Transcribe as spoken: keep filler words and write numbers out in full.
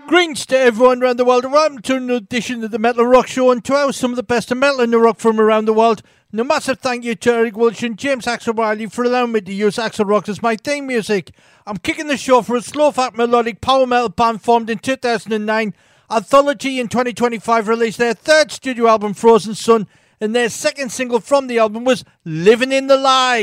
Greetings to everyone around the world. Welcome to an edition of the Metal and Rock Show, and to our some of the best of metal and the rock from around the world. And a massive thank you to Eric Welsh and James Axel Riley for allowing me to use Axel Rock as my theme music. I'm kicking the show for a slow-fat melodic power metal band formed in two thousand nine. Anthology in twenty twenty-five released their third studio album, Frozen Sun, and their second single from the album was Living in the Light.